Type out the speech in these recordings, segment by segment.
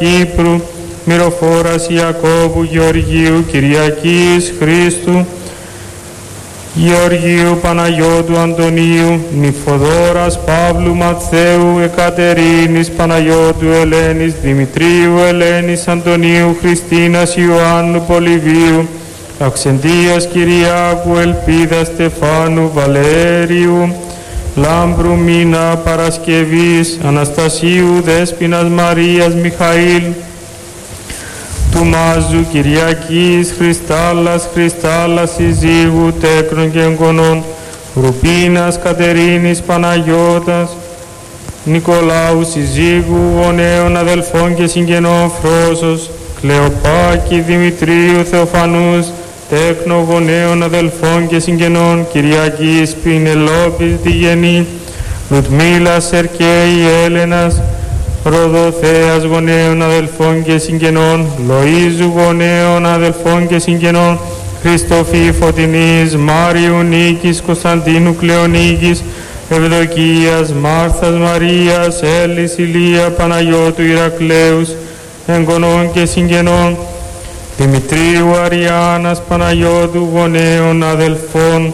Κύπρου, Μυροφόρας Ιακώβου, Γεωργίου Κυριακής Χρήστου, Γεωργίου Παναγιώτου Αντωνίου, Νυφοδόρας Παύλου Ματθαίου, Εκατερίνης Παναγιώτου Ελένης, Δημητρίου Ελένης Αντωνίου, Χριστίνας Ιωάννου Πολυβίου, Αυξεντίας Κυριάκου, Ελπίδας Στεφάνου, Βαλέριου, Λάμπρου Μίνα Παρασκευής, Αναστασίου Δέσποινας Μαρίας Μιχαήλ, του Μάζου Κυριακής, Χριστάλλας συζύγου, τέκνων και εγγονών, Ρουπίνας Κατερίνης Παναγιώτας, Νικολάου συζύγου, γονέων αδελφών και συγγενών Φρόσος, Κλεοπάκη Δημητρίου Θεοφανούς, τέκνο γονέων αδελφών και συγγενών, Κυριακής Πινελόπης Διγενή, Λουτμίλας Σερκέη Έλενας, Ροδοθέας γονέων αδελφών και συγγενών, Λοΐζου γονέων αδελφών και συγγενών, Χριστοφή Φωτεινής, Μάριου Νίκης, Κωνσταντίνου Κλεονίκης, Ευδοκίας, Μάρθας Μαρίας, Έλλης Ηλία, Παναγιώτου Ηρακλέους, εγγονών και συγγενών, Δημητρίου Αριάννας, Παναγιώτου γονέων αδελφών,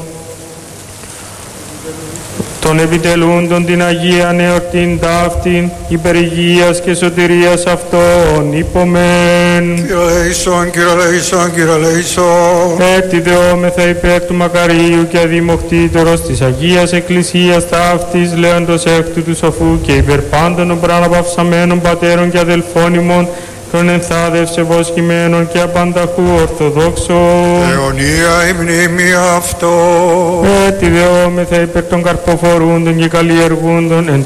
των επιτελούντων την Αγία εορτήν ταύτην, υπερηγίας και σωτηρίας αυτών, υπομεν. Κυρολέησον. Έτη δεόμεθα υπέρ του μακαρίου και αδημοκτήτορος της Αγίας Εκκλησίας ταύτης, λέοντος έκτου του σοφού και υπέρ πάντων των πραναπαυσαμένων πατέρων και αδελφών ημών, των ενθάδευσε βοσχημένων και απανταχού ορθοδόξων. Αιωνία η μνήμη αυτό. Έτι δεόμεθα υπέρ των καρποφορούντων και καλλιεργούντων εν